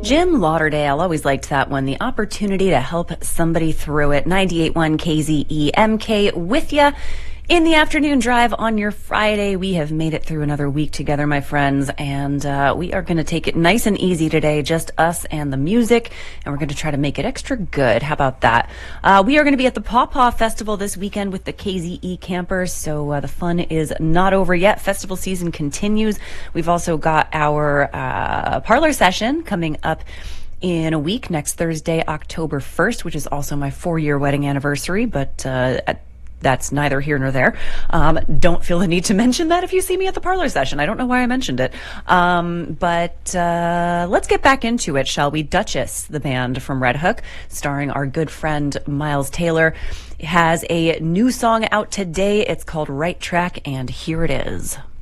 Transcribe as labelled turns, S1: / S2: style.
S1: Jim Lauderdale, always liked that one. The opportunity to help somebody through it. 98.1 KZEMK with ya. In the afternoon drive on your Friday, we have made it through another week together, my friends, and we are going to take it nice and easy today, just us and the music, and we're going to try to make it extra good. How about that? We are going to be at the Paw Paw Festival this weekend with the KZE campers, so the fun is not over yet. Festival season continues. We've also got our parlor session coming up in a week, next Thursday, October 1st, which is also my 4-year wedding anniversary, but that's neither here nor there. Don't feel the need to mention that if you see me at the parlor session. I don't know why I mentioned it. But let's get back into it, shall we? Duchess, the band from Red Hook, starring our good friend Miles Taylor, has a new song out today. It's called Right Track, and here it is.